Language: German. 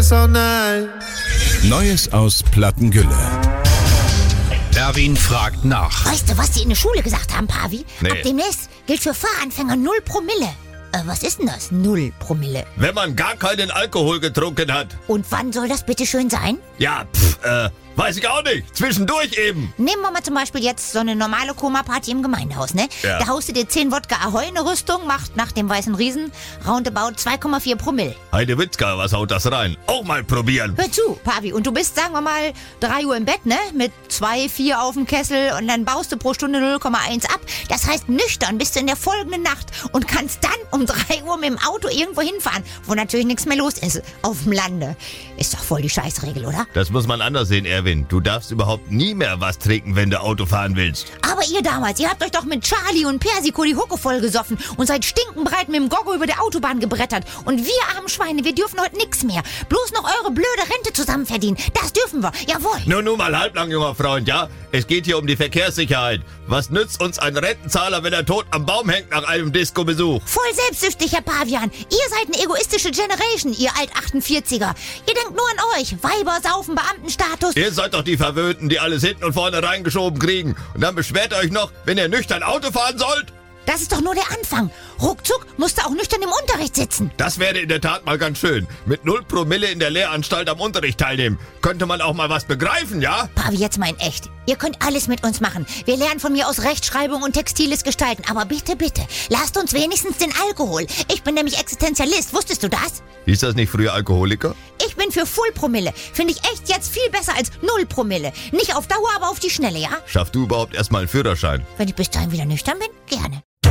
this all night. Neues aus Plattengülle. Erwin fragt nach. Weißt du, was die in der Schule gesagt haben, Pavi? Nee. Ab demnächst gilt für Fahranfänger 0 Promille. Was ist denn das? 0 Promille. Wenn man gar keinen Alkohol getrunken hat. Und wann soll das bitte schön sein? Ja, weiß ich auch nicht. Zwischendurch eben. Nehmen wir mal zum Beispiel jetzt so eine normale Koma-Party im Gemeindehaus, ne? Ja. Da haust du dir 10 Wodka Ahoi in eine Rüstung, macht nach dem Weißen Riesen roundabout 2,4 Promille. Heidewitzka, was haut das rein? Auch mal probieren. Hör zu, Pavi, und du bist, sagen wir mal, 3 Uhr im Bett, ne? Mit 2, 4 auf dem Kessel und dann baust du pro Stunde 0,1 ab. Das heißt, nüchtern bist du in der folgenden Nacht und kannst dann um 3 Uhr mit dem Auto irgendwo hinfahren, wo natürlich nichts mehr los ist, auf dem Lande. Ist doch voll die Scheißregel, oder? Das muss man anders sehen, Erwin. Du darfst überhaupt nie mehr was trinken, wenn du Auto fahren willst. Aber ihr damals, ihr habt euch doch mit Charlie und Persiko die Hucke voll gesoffen und seid stinkenbreit mit dem Goggo über der Autobahn gebrettert. Und wir armen Schweine, wir dürfen heute nix mehr. Bloß noch eure blöde Rente zusammen verdienen. Das dürfen wir, jawohl. Nun mal halblang, junger Freund, ja? Es geht hier um die Verkehrssicherheit. Was nützt uns ein Rentenzahler, wenn er tot am Baum hängt nach einem Disco-Besuch? Voll selbstsüchtig, Herr Pavian. Ihr seid eine egoistische Generation, ihr Alt-48er. Ihr denkt nur an euch. Weiber, Saufen, Beamtenstatus. Ihr seid doch die Verwöhnten, die alles hinten und vorne reingeschoben kriegen. Und dann beschwert ihr euch noch, wenn ihr nüchtern Auto fahren sollt? Das ist doch nur der Anfang. Ruckzuck musst du auch nüchtern im Unterricht sitzen. Das wäre in der Tat mal ganz schön. Mit 0 Promille in der Lehranstalt am Unterricht teilnehmen. Könnte man auch mal was begreifen, ja? Pavi, jetzt mal in echt. Ihr könnt alles mit uns machen. Wir lernen von mir aus Rechtschreibung und textiles Gestalten. Aber bitte, bitte, lasst uns wenigstens den Alkohol. Ich bin nämlich Existenzialist. Wusstest du das? Hieß das nicht früher Alkoholiker? Ich bin für Full Promille. Finde ich echt jetzt viel besser als 0 Promille. Nicht auf Dauer, aber auf die Schnelle, ja? Schaffst du überhaupt erstmal einen Führerschein? Wenn ich bis dahin wieder nüchtern bin, gerne.